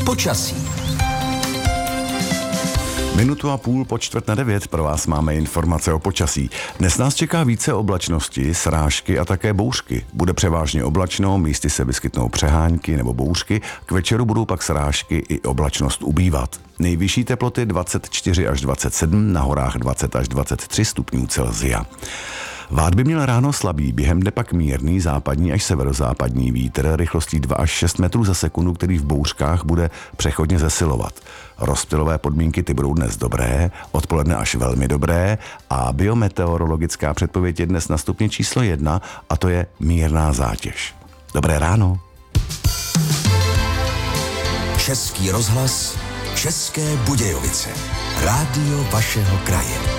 Počasí. Minutu a půl po 8:45 pro vás máme informace o počasí. Dnes nás čeká více oblačnosti, srážky a také bouřky. Bude převážně oblačno, místy se vyskytnou přehánky nebo bouřky, k večeru budou pak srážky i oblačnost ubývat. Nejvyšší teploty 24 až 27, na horách 20 až 23 stupňů Celsia. Vád by měl ráno slabý, během dne pak mírný západní až severozápadní vítr rychlostí 2 až 6 metrů za sekundu, který v bouřkách bude přechodně zesilovat. Rozptylové podmínky ty budou dnes dobré, odpoledne až velmi dobré a biometeorologická předpověď je dnes na stupni číslo 1 a to je mírná zátěž. Dobré ráno. Český rozhlas, České Budějovice. Rádio vašeho kraje.